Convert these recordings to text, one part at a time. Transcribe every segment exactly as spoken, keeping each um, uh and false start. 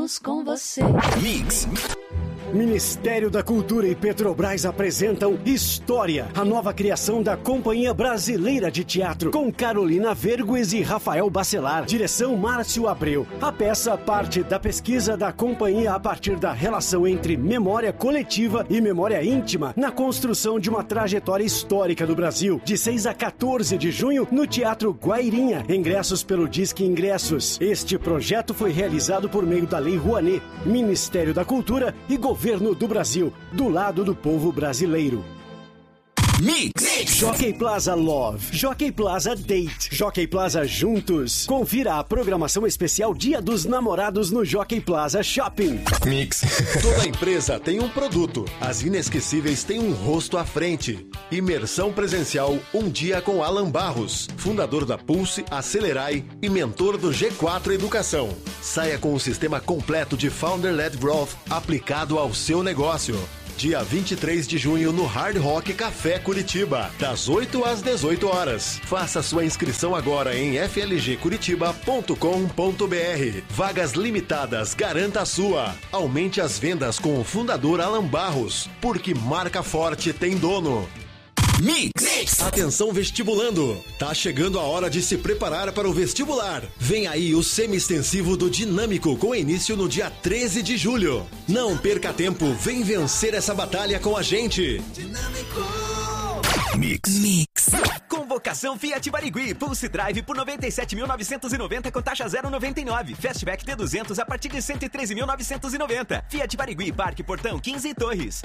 Estamos com você. Mix. Ministério da Cultura e Petrobras apresentam História, a nova criação da Companhia Brasileira de Teatro, com Carolina Vergues e Rafael Bacelar. Direção Márcio Abreu. A peça parte da pesquisa da companhia a partir da relação entre memória coletiva e memória íntima na construção de uma trajetória histórica do Brasil. De seis a quatorze de junho, no Teatro Guairinha. Ingressos pelo Disque Ingressos. Este projeto foi realizado por meio da Lei Rouanet, Ministério da Cultura e Governo Governo do Brasil, do lado do povo brasileiro. Mix. Jockey Plaza Love, Jockey Plaza Date, Jockey Plaza Juntos. Confira a programação especial Dia dos Namorados no Jockey Plaza Shopping. Mix. Toda empresa tem um produto. As Inesquecíveis têm um rosto à frente. Imersão presencial Um Dia com Alan Barros, fundador da Pulse, Acelerai e mentor do G quatro Educação. Saia com um sistema completo de Founder-led Growth aplicado ao seu negócio. Dia vinte e três de junho no Hard Rock Café Curitiba, das oito às dezoito horas. Faça sua inscrição agora em f l g curitiba ponto com ponto b r. Vagas limitadas, garanta a sua. Aumente as vendas com o fundador Alan Barros, porque marca forte tem dono. Mix. Atenção vestibulando, tá chegando a hora de se preparar para o vestibular. Vem aí o semi-extensivo do Dinâmico com início no dia treze de julho. Não perca tempo, vem vencer essa batalha com a gente. Dinâmico. Mix. Mix. Convocação Fiat Barigui, Pulse Drive por noventa e sete mil novecentos e noventa com taxa zero vírgula noventa e nove. Fastback T duzentos a partir de cento e treze mil novecentos e noventa. Fiat Barigui, Parque Portão quinze e Torres.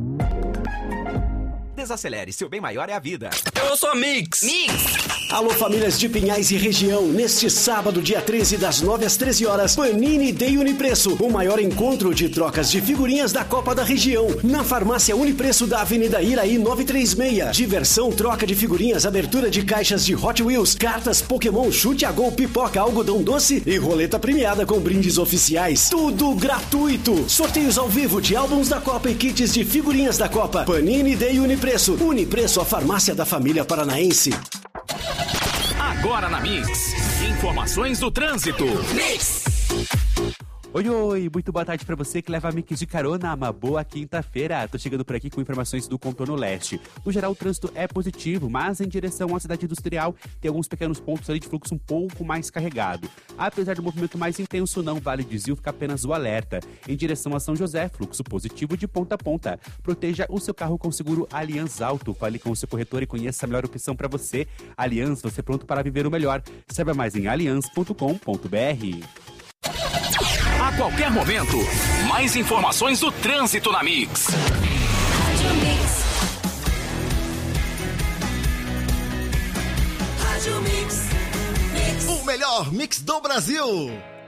Desacelere, seu bem maior é a vida. Eu sou a Mix. Mix. Alô, famílias de Pinhais e região. Neste sábado, dia treze, das nove às treze horas, Panini Day Unipreço, o maior encontro de trocas de figurinhas da Copa da Região. Na farmácia Unipreço da Avenida Iraí novecentos e trinta e seis. Diversão, troca de figurinhas, abertura de caixas de Hot Wheels, cartas Pokémon, chute a gol, pipoca, algodão doce e roleta premiada com brindes oficiais. Tudo gratuito. Sorteios ao vivo de álbuns da Copa e kits de figurinhas da Copa. Panini Day Unipreço. Unipreço, a farmácia da família paranaense. Agora na Mix, informações do trânsito. Mix. Oi, oi, muito boa tarde pra você que leva a Mix de carona. Uma boa quinta-feira. Tô chegando por aqui com informações do contorno leste. No geral, o trânsito é positivo, mas em direção à cidade industrial tem alguns pequenos pontos ali de fluxo um pouco mais carregado. Apesar do movimento mais intenso, não vale desvio, fica apenas o alerta. Em direção a São José, fluxo positivo de ponta a ponta. Proteja o seu carro com seguro Alianz Auto. Fale com o seu corretor e conheça a melhor opção pra você. Alianz, você pronto para viver o melhor. Saiba mais em alianz ponto com ponto b r. A qualquer momento, mais informações do trânsito na Mix. Rádio Mix. Rádio Mix. Mix. O melhor mix do Brasil.